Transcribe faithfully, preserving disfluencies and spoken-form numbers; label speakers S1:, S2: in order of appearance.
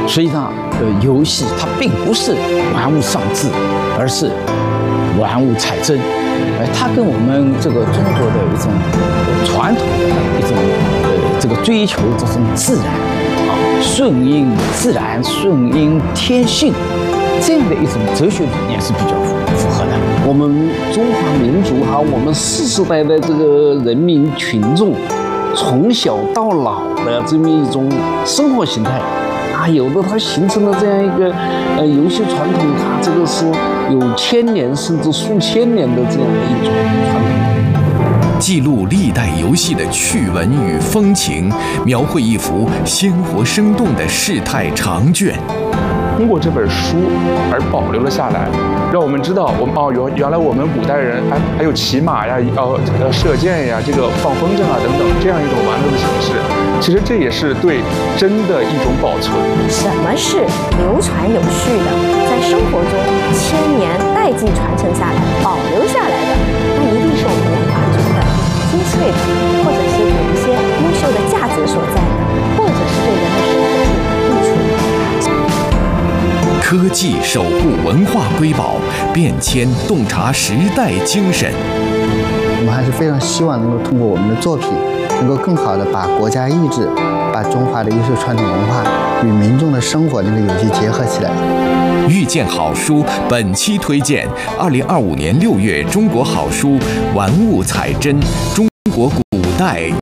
S1: 实际上，呃，游戏它并不是玩物丧志，而是玩物采真。呃，它跟我们这个中国的一种传统的一种呃这个追求这种自然啊，顺应自然、顺应天性这样的一种哲学理念是比较符合的。
S2: 我们中华民族哈，我们世世代代这个人民群众，从小到老的这么一种生活形态啊，有的它形成了这样一个呃游戏传统，它这个是有千年甚至数千年的这样的一种传统。
S3: 记录历代游戏的趣闻与风情，描绘一幅鲜活生动的世态长卷。
S4: 通过这本书而保留了下来，让我们知道我们哦原原来我们古代人还还有骑马呀，呃呃射箭呀，这个放风筝啊等等这样一种玩乐的形式。其实这也是对真的一种保存。
S5: 什么是流传有序的，在生活中千年代际传承下来、保留下来的，那一定是我们文化中的精粹的，或者是有一些优秀的价值所在的，或者是对人的生活是有益处的。
S3: 科技守护文化瑰宝，变迁洞察时代精神。
S6: 我们还是非常希望能够通过我们的作品，能够更好的把国家意志、把中华的优秀传统文化与民众的生活能够有机结合起来。
S3: 遇见好书本期推荐：二零二五年六月中国好书玩物采真，中国古代